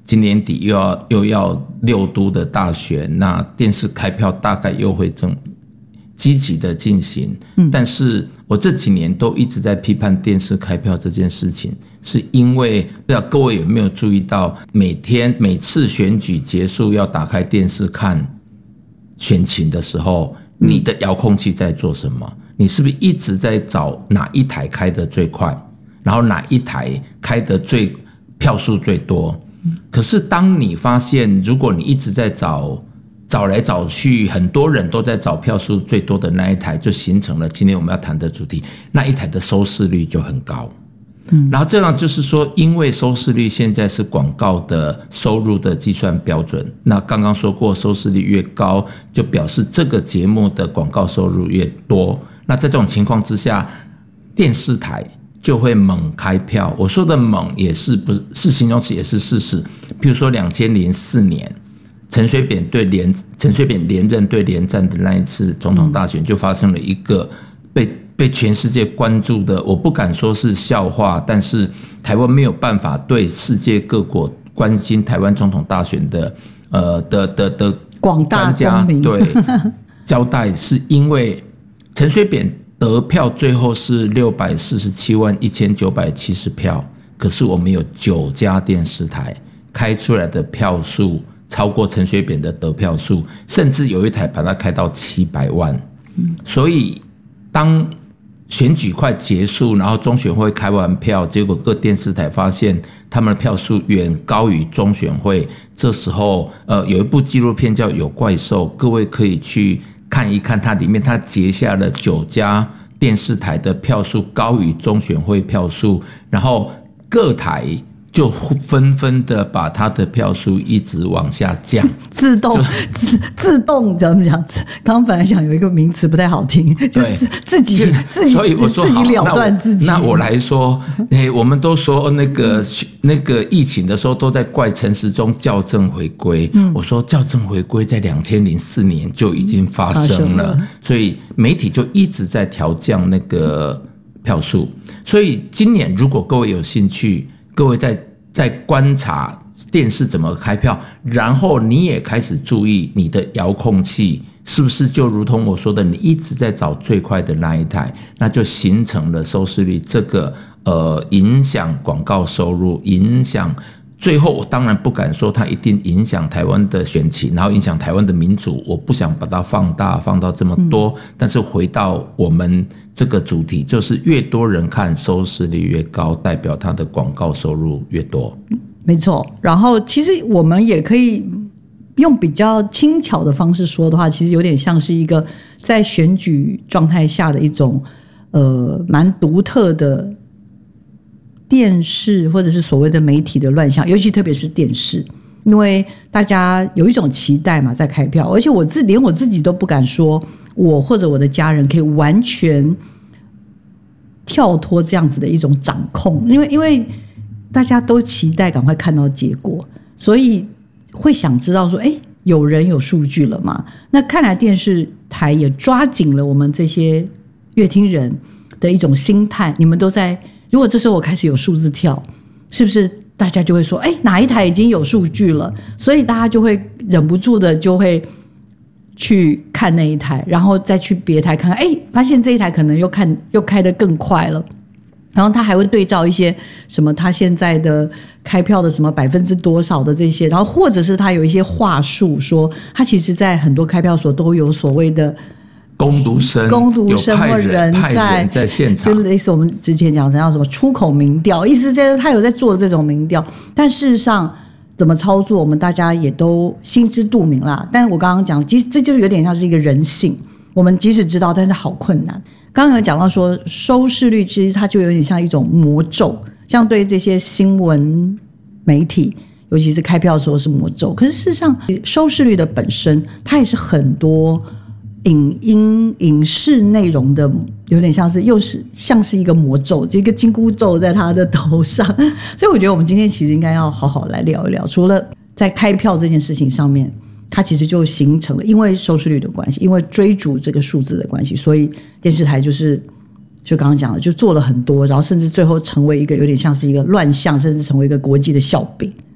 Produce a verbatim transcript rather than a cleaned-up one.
今年底又要又要六都的大选，那电视开票大概又会正积极的进行。嗯，但是我这几年都一直在批判电视开票这件事情，是因为不知道各位有没有注意到，每天每次选举结束要打开电视看选情的时候，你的遥控器在做什么？你是不是一直在找哪一台开得最快，然后哪一台开得最票数最多？可是当你发现，如果你一直在找找来找去，很多人都在找票数最多的那一台，就形成了今天我们要谈的主题，那一台的收视率就很高。嗯，然后这样就是说，因为收视率现在是广告的收入的计算标准，那刚刚说过，收视率越高，就表示这个节目的广告收入越多。那在这种情况之下，电视台就会猛开票。我说的猛也是不是是形容词，也是事实。譬如说二零零四年陈水扁对连陈水扁连任对连战的那一次总统大选，就发生了一个被被全世界关注的，我不敢说是笑话，但是台湾没有办法对世界各国关心台湾总统大选的呃的的的广大公民对交代，是因为陈水扁得票最后是六百四十七万一千九百七十票，可是我们有九家电视台开出来的票数超过陈水扁的得票数，甚至有一台把它开到七百万。所以当选举快结束，然后中选会开完票，结果各电视台发现他们的票数远高于中选会，这时候呃有一部纪录片叫《有怪兽》，各位可以去看一看，它里面它截下了九家电视台的票数高于中选会票数，然后各台就纷纷的把他的票数一直往下降， 自动自自动怎么讲？刚刚本来想有一个名词不太好听，就自自己自己， 所以我说自己了断自己。 那我, 那我来说，欸，我们都说那个那个疫情的时候都在怪陈时中校正回归，嗯，我说校正回归在二零零四年就已经发生了，嗯，所以媒体就一直在调降那个票数。所以今年如果各位有兴趣，各位在在观察电视怎么开票，然后你也开始注意你的遥控器是不是就如同我说的，你一直在找最快的那一台，那就形成了收视率这个呃影响广告收入，影响最后我当然不敢说它一定影响台湾的选情，然后影响台湾的民主，我不想把它放大放到这么多，嗯，但是回到我们这个主题，就是越多人看收视率越高，代表它的广告收入越多。 没错，然后其实我们也可以用比较轻巧的方式说的话，其实有点像是一个在选举状态下的一种呃蛮独特的电视或者是所谓的媒体的乱象，尤其特别是电视，因为大家有一种期待嘛，在开票，而且我自连我自己都不敢说我或者我的家人可以完全跳脱这样子的一种掌控，因为因为大家都期待赶快看到结果，所以会想知道说，哎，有人有数据了吗？那看来电视台也抓紧了我们这些乐听人的一种心态，你们都在，如果这时候我开始有数字跳，是不是大家就会说，哎，哪一台已经有数据了？所以大家就会忍不住的就会去看那一台，然后再去别台看看，哎，发现这一台可能又看又开得更快了。然后他还会对照一些什么他现在的开票的什么百分之多少的这些，然后或者是他有一些话术说他其实在很多开票所都有所谓的工读生工读生或人在人在现场， 就类似我们之前讲的叫什么出口民调，意思就是他有在做这种民调，但事实上怎么操作我们大家也都心知肚明啦。但我刚刚讲其实这就有点像是一个人性，我们即使知道但是好困难。刚刚有讲到说收视率其实它就有点像一种魔咒，像对这些新闻媒体尤其是开票的时候是魔咒，可是事实上收视率的本身它也是很多影音影视内容的有点像是又是像是一个魔咒，一个紧箍咒在他的头上。所以我觉得我们今天其实应该要好好来聊一聊，除了在开票这件事情上面它其实就形成了因为收视率的关系，因为追逐这个数字的关系，所以电视台就是就刚刚讲了就做了很多，然后甚至最后成为一个有点像是一个乱象，甚至成为一个国际的笑柄。